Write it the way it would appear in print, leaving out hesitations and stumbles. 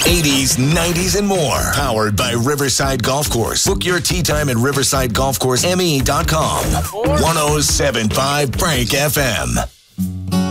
80s, 90s, and more. Powered by Riverside Golf Course. Book your tee time at riversidegolfcourseme.com. 107.5 Frank FM.